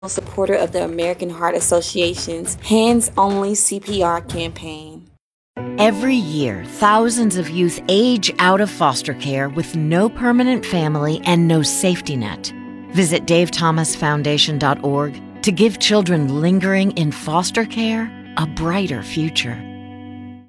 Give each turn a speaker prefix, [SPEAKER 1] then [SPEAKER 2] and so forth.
[SPEAKER 1] supporter of the American Heart Association's Hands Only CPR campaign.
[SPEAKER 2] Every year, thousands of youth age out of foster care with no permanent family and no safety net. Visit davethomasfoundation.org to give children lingering in foster care a brighter future.